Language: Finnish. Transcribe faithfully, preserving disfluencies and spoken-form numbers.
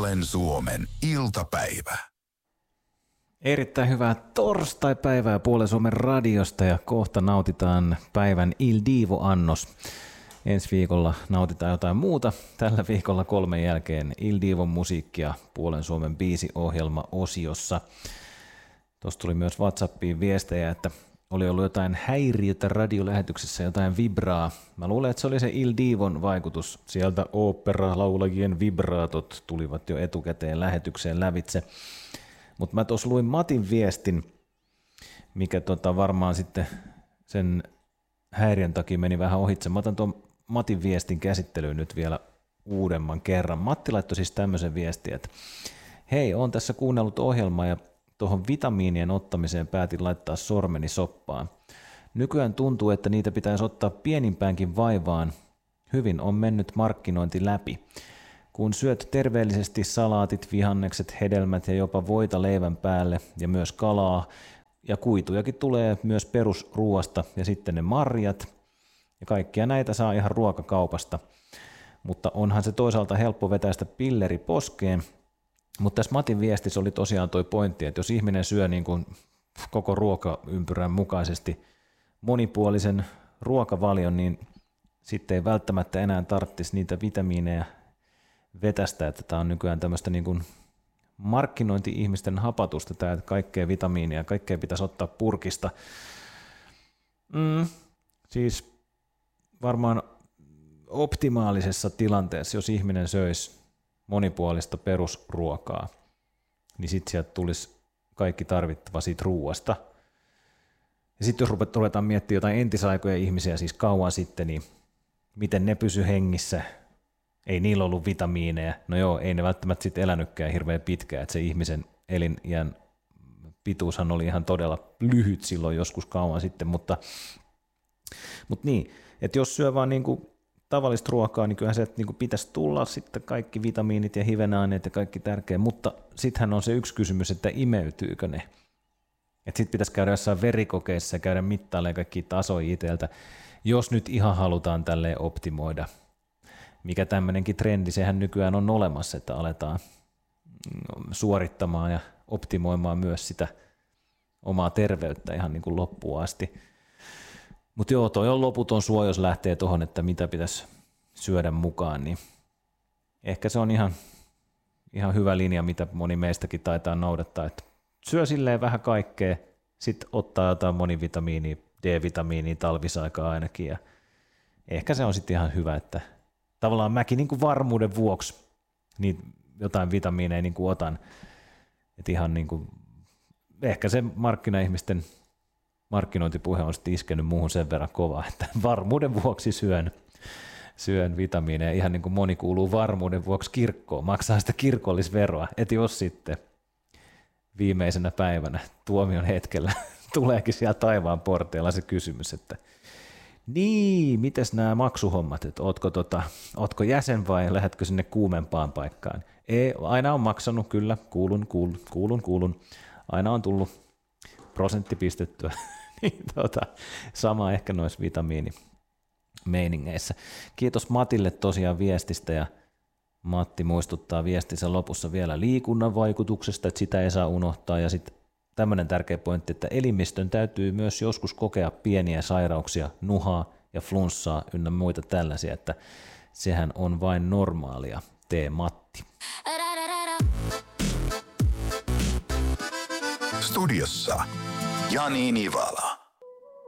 Puolen Suomen iltapäivä. Erittäin hyvää torstai-päivää Puolen Suomen radiosta ja kohta nautitaan päivän Il Divo-annos. Ensi viikolla nautitaan jotain muuta. Tällä viikolla kolmen jälkeen Il Divon musiikkia Puolen Suomen biisiohjelma-osiossa. Tuossa tuli myös WhatsAppiin viestejä, että oli ollut jotain häiriötä radiolähetyksessä, jotain vibraa. Mä luulen, että se oli se Il Divon vaikutus. Sieltä ooppera-laulajien vibraatot tulivat jo etukäteen lähetykseen lävitse. Mutta mä tuossa luin Matin viestin, mikä tota varmaan sitten sen häiriön takia meni vähän ohitse. Mä otan tuon Matin viestin käsittelyyn nyt vielä uudemman kerran. Matti laittoi siis tämmöisen viestin, että hei, oon tässä kuunnellut ohjelmaa ja tuohon vitamiinien ottamiseen päätin laittaa sormeni soppaan. Nykyään tuntuu, että niitä pitäisi ottaa pienimpäänkin vaivaan. Hyvin on mennyt markkinointi läpi. Kun syöt terveellisesti salaatit, vihannekset, hedelmät ja jopa voita leivän päälle ja myös kalaa, ja kuitujakin tulee myös perusruuasta ja sitten ne marjat, ja kaikkia näitä saa ihan ruokakaupasta. Mutta onhan se toisaalta helppo vetäistä pilleri poskeen. Mutta tässä Matin viestissä oli tosiaan toi pointti, että jos ihminen syö niin kuin koko ruokaympyrän mukaisesti monipuolisen ruokavalion, niin sitten ei välttämättä enää tarvitsisi niitä vitamiineja vetästä, että tämä on nykyään tämmöistä niin kuin markkinointi-ihmisten hapatusta, tämä, että kaikkea vitamiinia, kaikkea pitäisi ottaa purkista. Mm, siis varmaan optimaalisessa tilanteessa, jos ihminen söisi monipuolista perusruokaa, niin sitten sieltä tulisi kaikki tarvittava siitä ruuasta. Ja sitten jos ruvetaan miettimään jotain entisaikoja ihmisiä, siis kauan sitten, niin miten ne pysy hengissä, ei niillä ollut vitamiineja. No joo, ei ne välttämättä sitten elänytkään hirveän pitkään, että se ihmisen eliniän pituushan oli ihan todella lyhyt silloin joskus kauan sitten, mutta, mutta niin, että jos syö vaan niinku tavallista ruokaa, niin kyllähän se niinku pitäisi tulla sitten kaikki vitamiinit ja hivenaineet ja kaikki tärkeä, mutta sittenhän on se yksi kysymys, että imeytyykö ne. Että sitten pitäisi käydä jossain verikokeissa ja käydä mittailemaan kaikkia tasoja itseltä, jos nyt ihan halutaan tälleen optimoida. Mikä tämmöinenkin trendi, sehän nykyään on olemassa, että aletaan suorittamaan ja optimoimaan myös sitä omaa terveyttä ihan niin kuin loppuun asti. Mutta joo, toi on loputon suo, jos lähtee tuohon, että mitä pitäisi syödä mukaan, niin ehkä se on ihan, ihan hyvä linja, mitä moni meistäkin taitaa noudattaa, että syö silleen vähän kaikkea, sitten ottaa jotain monivitamiinia, D-vitamiinia talvisaikaa ainakin, ja ehkä se on sitten ihan hyvä, että tavallaan mäkin niin kuin varmuuden vuoksi niin jotain vitamiineja niin kuin otan, että ihan niin kuin, ehkä se markkinaihmisten markkinointipuhe on sitten iskenyt muuhun sen verran kovaa, että varmuuden vuoksi syön, syön vitamiineja, ihan niin kuin moni kuuluu varmuuden vuoksi kirkkoon, maksaa sitä kirkollisveroa, että jos sitten viimeisenä päivänä tuomion hetkellä tuleekin siellä taivaan porteilla se kysymys, että niin, mites nämä maksuhommat, että ootko, tota, ootko jäsen vai lähdetkö sinne kuumempaan paikkaan? Ei, aina on maksanut, kyllä, kuulun, kuulun, kuulun, kuulun, aina on tullut prosentti pistettyä, niin tota, sama ehkä noissa vitamiinimeiningeissä. Kiitos Matille tosiaan viestistä, ja Matti muistuttaa viestinsä lopussa vielä liikunnan vaikutuksesta, että sitä ei saa unohtaa, ja sitten tämmöinen tärkeä pointti, että elimistön täytyy myös joskus kokea pieniä sairauksia, nuhaa ja flunssaa ynnä muita tällaisia, että sehän on vain normaalia. Tee Matti. Studiossa Jani Nivala.